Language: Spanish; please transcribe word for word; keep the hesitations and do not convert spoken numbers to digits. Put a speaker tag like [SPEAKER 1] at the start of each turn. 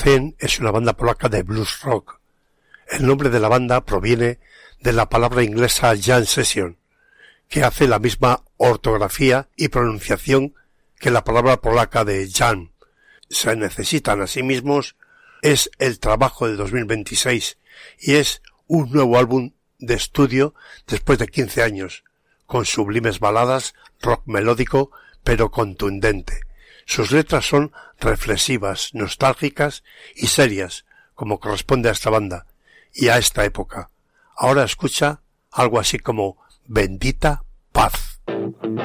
[SPEAKER 1] Fen es una banda polaca de blues rock. El nombre de la banda proviene de la palabra inglesa jam session, que hace la misma ortografía y pronunciación que la palabra polaca de jam. Se necesitan a sí mismos es el trabajo de dos mil veintiséis y es un nuevo álbum de estudio después de quince años, con sublimes baladas, rock melódico pero contundente. Sus letras son reflexivas, nostálgicas y serias, como corresponde a esta banda y a esta época. Ahora escucha algo así como Bendita Paz.